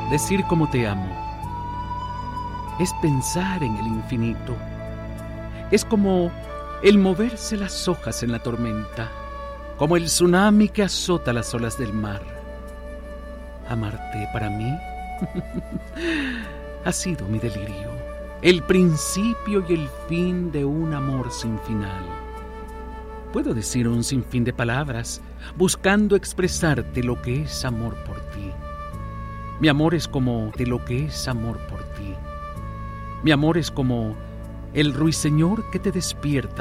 Decir cómo te amo es pensar en el infinito. Es como el moverse las hojas en la tormenta, como el tsunami que azota las olas del mar. Amarte para mí ha sido mi delirio, el principio y el fin de un amor sin final. Puedo decir un sinfín de palabras, buscando expresarte lo que es amor por ti. Mi amor es como de lo que es amor por ti. Mi amor es como el ruiseñor que te despierta